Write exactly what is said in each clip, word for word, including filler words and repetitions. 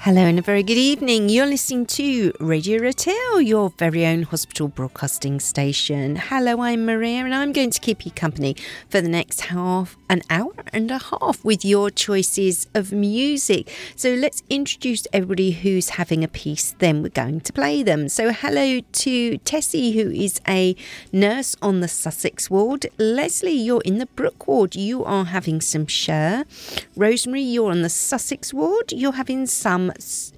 Hello and a very good evening. You're listening to Radio Rotel, your very own hospital broadcasting station. Hello, I'm Maria and I'm going to keep you company for the next half, an hour and a half with your choices of music. So let's introduce everybody who's having a piece, then we're going to play them. So hello to Tessie, who is a nurse on the Sussex ward. Leslie, you're in the Brook ward. You are having some Cher. Rosemary, you're on the Sussex ward. You're having some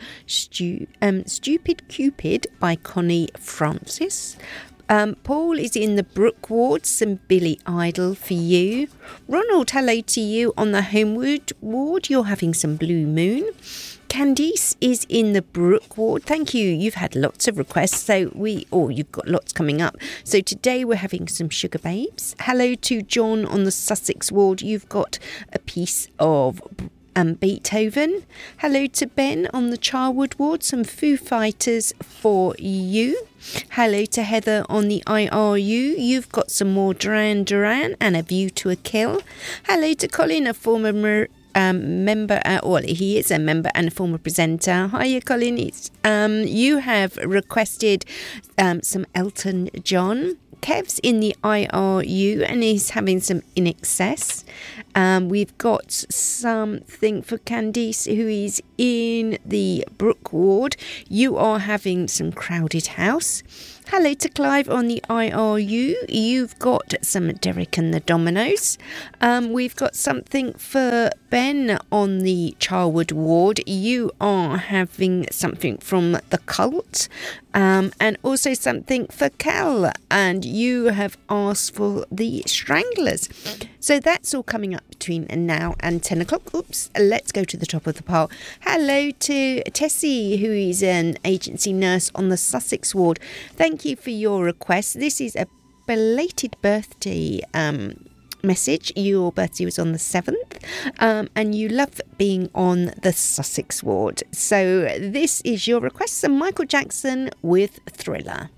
Stu- um, Stupid Cupid by Connie Francis. Um, Paul is in the Brook ward, some Billy Idol for you. Ronald, hello to you on the Homewood ward. You're having some Blue Moon. Candice is in the Brook ward. Thank you. You've had lots of requests, so we, oh, you've got lots coming up. So today we're having some Sugar Babes. Hello to John on the Sussex ward. You've got a piece of Um, Beethoven. Hello to Ben on the Charwood ward, some Foo Fighters for you. Hello to Heather on the I R U. You've got some more Duran Duran and A View to a Kill. Hello to Colin, a former mer- um, member, uh, well, he is a member and a former presenter. Hiya, Colin. It's, um, you have requested um, some Elton John. Kev's in the I R U and he's having some In Excess. Um, we've got something for Candice, who is in the Brook ward. You are having some Crowded House. Hello to Clive on the I R U. You've got some Derek and the Dominoes. Um, we've got something for Ben on the Charwood ward. You are having something from The Cult. Um, and also something for Cal. And you have asked for the Stranglers. So that's all coming up between now and ten o'clock. Oops, let's go to the top of the pile. Hello to Tessie, who is an agency nurse on the Sussex ward. Thank you for your request. This is a belated birthday um, message. Your birthday was on the seventh, um, and you love being on the Sussex ward. So this is your request. So Michael Jackson with Thriller.